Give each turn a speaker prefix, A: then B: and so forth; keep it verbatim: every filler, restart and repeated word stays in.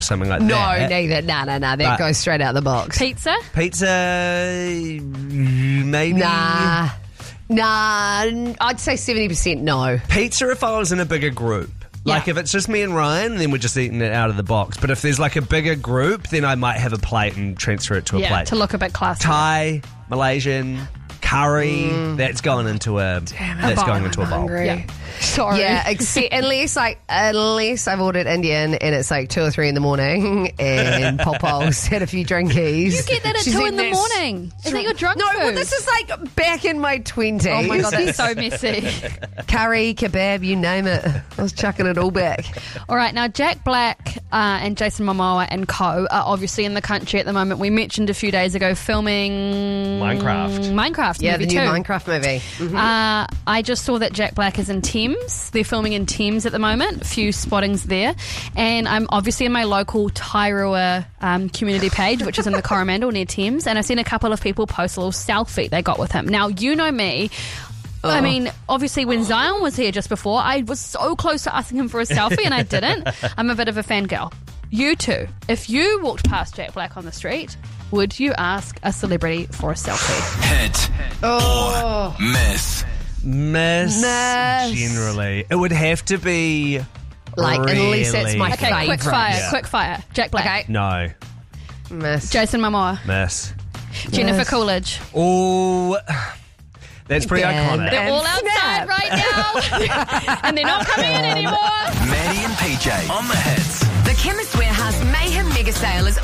A: something like
B: No,
A: that.
B: neither. No, no, no. That
A: But-
B: goes straight out the box.
C: Pizza?
A: Pizza, maybe.
B: Nah. Nah. I'd say seventy percent no.
A: Pizza if I was in a bigger group. Like
C: Yeah.
A: if it's just me and Ryan, then we're just eating it out of the box. But if there's like a bigger group, then I might have a plate and transfer it to a
C: Yeah,
A: plate.
C: to look a bit classy.
A: Thai, Malaysian, curry, that's going into a that's
C: A
A: going
C: bowl.
A: into a bowl.
B: Hungry.
C: Yeah. Sorry.
B: Yeah, except, unless like unless I've ordered Indian and it's like two or three in the morning and Popo's had a few drinkies.
C: You get that at
B: She's
C: two
B: eating
C: in the
B: that
C: morning. Is that your drunk
B: No,
C: food?
B: well, this is like back in my twenties.
C: Oh my God, that's so messy.
B: Curry, kebab, you name it. I was chucking it all back.
C: All right, now Jack Black uh, and Jason Momoa and co are obviously in the country at the moment. We mentioned a few days ago filming
A: Minecraft.
C: Minecraft
B: Yeah,
C: movie
B: the new
C: too.
B: Minecraft movie.
C: Uh, I just saw that Jack Black is in Thames. They're filming in Thames at the moment. A few spottings there. And I'm obviously in my local Tairua um, community page, which is in the Coromandel near Thames. And I've seen a couple of people post a little selfie they got with him. Now, you know me. I mean, obviously, when Zion was here just before, I was so close to asking him for a selfie, and I didn't. I'm a bit of a fangirl. You too. If you walked past Jack Black on the street, would you ask a celebrity for a selfie?
D: Hit
B: Oh.
D: or miss.
A: Miss,
B: Miss.
A: generally. It would have to be
B: Like, unless it's my
A: really-
C: Okay, quick
B: Favourite.
C: fire,
A: Yeah.
C: quick fire. Jack Black.
B: Okay.
A: No,
B: Miss.
C: Jason Momoa.
A: miss.
C: Jennifer
B: Yes.
C: Coolidge.
A: Oh, that's pretty
B: Again.
A: iconic.
C: They're
B: And
C: all outside
B: snap.
C: right now. And they're not coming in anymore.
D: Maddie and P J on the hits.
E: The Chemist Warehouse Mayhem Mega Sale is